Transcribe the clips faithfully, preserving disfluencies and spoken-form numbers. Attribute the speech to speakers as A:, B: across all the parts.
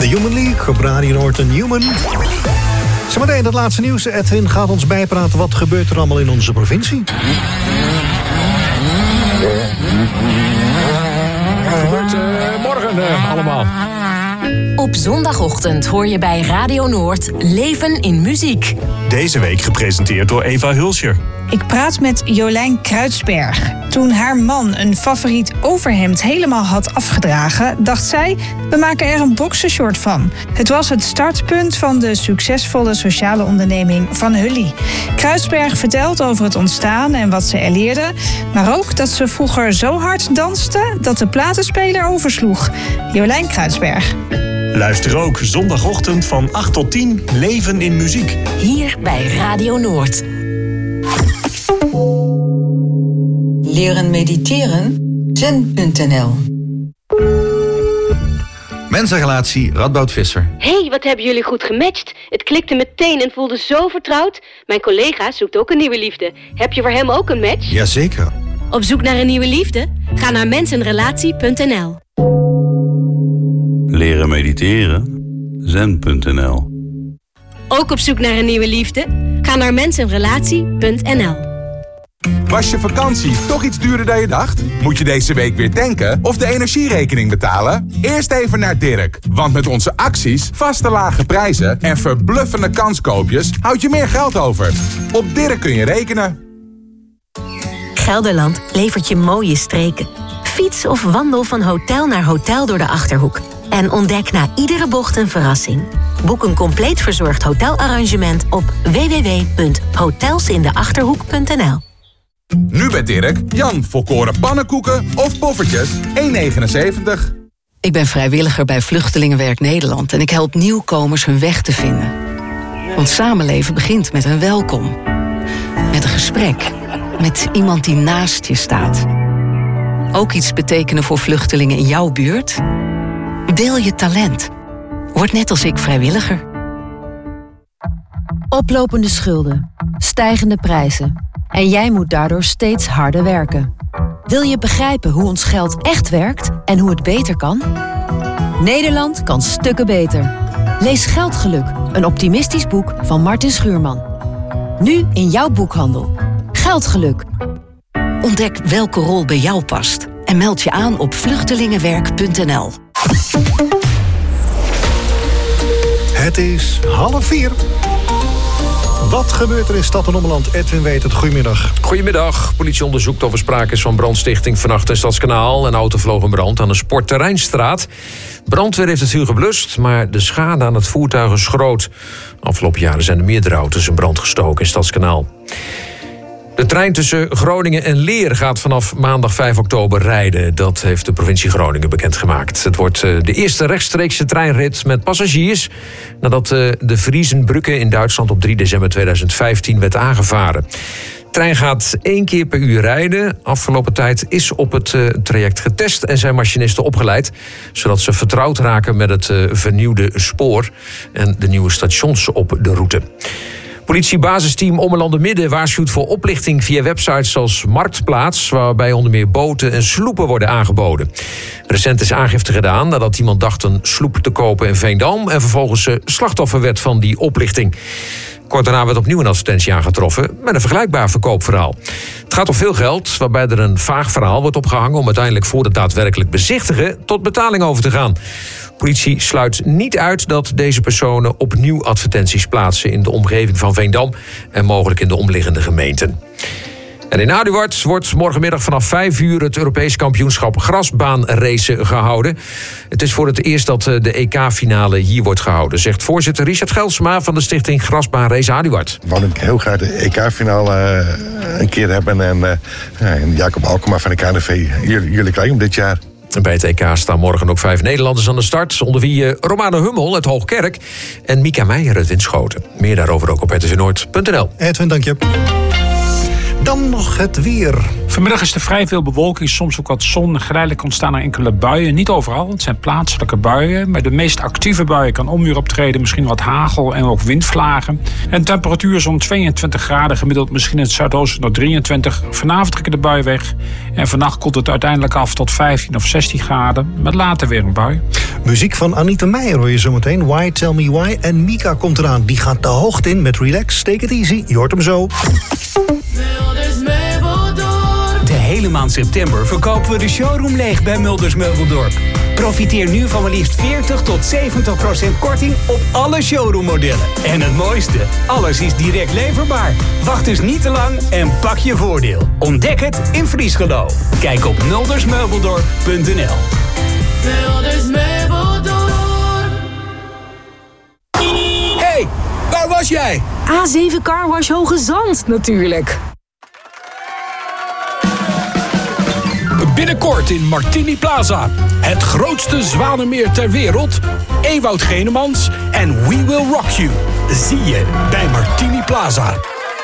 A: De Human League op Radio Noord en Human. Zometeen het laatste nieuws. Edwin gaat ons bijpraten. Wat gebeurt er allemaal in onze provincie?
B: Wat gebeurt uh, morgen uh, allemaal?
C: Op zondagochtend hoor je bij Radio Noord Leven in Muziek.
D: Deze week gepresenteerd door Eva Hulscher.
E: Ik praat met Jolijn Kruidsberg. Toen haar man een favoriet overhemd helemaal had afgedragen, dacht zij, we maken er een boxershort van. Het was het startpunt van de succesvolle sociale onderneming Van Hully. Kruidsberg vertelt over het ontstaan en wat ze er leerde, maar ook dat ze vroeger zo hard danste dat de platenspeler oversloeg. Jolijn Kruidsberg.
D: Luister ook zondagochtend van acht tot tien Leven in Muziek.
C: Hier bij Radio Noord.
F: Leren mediteren? zen punt n l.
G: Mensenrelatie Radboud Visser.
H: Hey, wat hebben jullie goed gematcht. Het klikte meteen en voelde zo vertrouwd. Mijn collega zoekt ook een nieuwe liefde. Heb je voor hem ook een match?
G: Jazeker.
H: Op zoek naar een nieuwe liefde? Ga naar mensenrelatie punt n l.
I: Leren mediteren? zen punt n l.
H: Ook op zoek naar een nieuwe liefde? Ga naar mensenrelatie punt n l.
J: Was je vakantie toch iets duurder dan je dacht? Moet je deze week weer tanken of de energierekening betalen? Eerst even naar Dirk. Want met onze acties, vaste lage prijzen en verbluffende kanskoopjes houd je meer geld over. Op Dirk kun je rekenen.
C: Gelderland levert je mooie streken. Fiets of wandel van hotel naar hotel door de Achterhoek. En ontdek na iedere bocht een verrassing. Boek een compleet verzorgd hotelarrangement op w w w punt hotelsindeachterhoek punt n l.
J: Nu bij Dirk, Jan volkoren pannenkoeken of poffertjes, één negenenzeventig.
K: Ik ben vrijwilliger bij Vluchtelingenwerk Nederland en ik help nieuwkomers hun weg te vinden. Want samenleven begint met een welkom. Met een gesprek. Met iemand die naast je staat. Ook iets betekenen voor vluchtelingen in jouw buurt? Deel je talent. Word net als ik vrijwilliger.
L: Oplopende schulden, stijgende prijzen. En jij moet daardoor steeds harder werken. Wil je begrijpen hoe ons geld echt werkt en hoe het beter kan? Nederland kan stukken beter. Lees Geldgeluk, een optimistisch boek van Martin Schuurman. Nu in jouw boekhandel. Geldgeluk.
K: Ontdek welke rol bij jou past. En meld je aan op vluchtelingenwerk punt n l.
A: Het is half vier. Wat gebeurt er in Stad en Ommeland? Edwin weet het. Goedemiddag.
B: Goedemiddag. Politie onderzoekt of er sprake is van brandstichting vannacht in Stadskanaal. Een auto vloog in brand aan de Sportterreinstraat. Brandweer heeft het vuur geblust, maar de schade aan het voertuig is groot. Afgelopen jaren zijn er meerdere auto's in brand gestoken in Stadskanaal. De trein tussen Groningen en Leer gaat vanaf maandag vijf oktober rijden. Dat heeft de provincie Groningen bekendgemaakt. Het wordt de eerste rechtstreekse treinrit met passagiers nadat de Friesenbrücke in Duitsland op drie december tweeduizend vijftien werd aangevaren. De trein gaat één keer per uur rijden. Afgelopen tijd is op het traject getest en zijn machinisten opgeleid, zodat ze vertrouwd raken met het vernieuwde spoor en de nieuwe stations op de route. Politiebasisteam Ommelanden Midden waarschuwt voor oplichting via websites als Marktplaats, waarbij onder meer boten en sloepen worden aangeboden. Recent is aangifte gedaan nadat iemand dacht een sloep te kopen in Veendam en vervolgens slachtoffer werd van die oplichting. Kort daarna werd opnieuw een advertentie aangetroffen met een vergelijkbaar verkoopverhaal. Het gaat om veel geld, waarbij er een vaag verhaal wordt opgehangen om uiteindelijk voor het daadwerkelijk bezichtigen tot betaling over te gaan. Politie sluit niet uit dat deze personen opnieuw advertenties plaatsen in de omgeving van Veendam en mogelijk in de omliggende gemeenten. En in Aduard wordt morgenmiddag vanaf vijf uur het Europees kampioenschap grasbaanracen gehouden. Het is voor het eerst dat de E K-finale hier wordt gehouden, zegt voorzitter Richard Gelsma van de stichting Grasbaanrace Aduard.
M: We willen heel graag de E K-finale uh, een keer hebben en, uh, ja, en Jacob Alkema van de K N V jullie, jullie krijgen hem dit jaar.
B: Bij het E K staan morgen ook vijf Nederlanders aan de start, onder wie Romano Hummel uit Hoogkerk en Mika Meijer uit Winschoten. Meer daarover ook op r t v noord punt n l.
A: Edwin, dank je. Dan nog het weer.
N: Vanmiddag is er vrij veel bewolking, soms ook wat zon. Geleidelijk ontstaan er enkele buien. Niet overal, het zijn plaatselijke buien. Bij de meest actieve buien kan onweer optreden, misschien wat hagel en ook windvlagen. En temperatuur zo'n tweeëntwintig graden, gemiddeld misschien in het zuidoosten tot drieëntwintig. Vanavond trekken de buien weg. En vannacht komt het uiteindelijk af tot vijftien of zestien graden. Met later weer een bui.
A: Muziek van Anita Meijer hoor je zometeen. Why, Tell Me Why. En Mika komt eraan. Die gaat de hoogte in met Relax, Take It Easy. Je hoort hem zo.
O: De hele maand september verkopen we de showroom leeg bij Mulders Meubeldorp. Profiteer nu van maar liefst veertig tot zeventig procent korting op alle showroommodellen. En het mooiste, alles is direct leverbaar. Wacht dus niet te lang en pak je voordeel. Ontdek het in Friesgelo. Kijk op mulders meubeldorp punt n l.
P: Mulders Meubeldorp.
O: Hey, waar was jij?
Q: A zeven Carwash Hoge Zand natuurlijk.
R: Binnenkort in Martini Plaza. Het grootste zwanenmeer ter wereld. Ewout Genemans en We Will Rock You. Zie je bij Martini Plaza.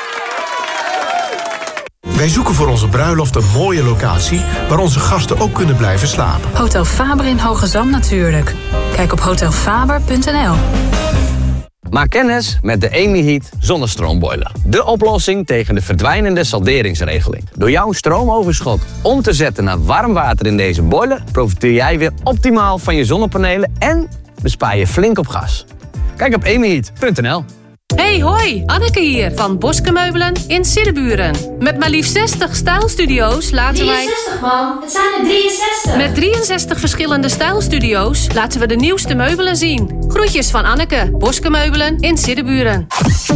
S: Wij zoeken voor onze bruiloft een mooie locatie waar onze gasten ook kunnen blijven slapen.
T: Hotel Faber in Hoge Zand natuurlijk. Kijk op hotel faber punt n l.
U: Maak kennis met de Emi-Heat zonnestroomboiler. De oplossing tegen de verdwijnende salderingsregeling. Door jouw stroomoverschot om te zetten naar warm water in deze boiler profiteer jij weer optimaal van je zonnepanelen en bespaar je flink op gas. Kijk op emi heat punt n l.
V: Hey hoi, Anneke hier van Boske Meubelen in Siddeburen. Met maar liefst zestig stijlstudio's laten wij...
W: drieënzestig man, het zijn er drieënzestig.
V: Met drieënzestig verschillende stijlstudio's laten we de nieuwste meubelen zien. Groetjes van Anneke, Boske Meubelen in Siddeburen.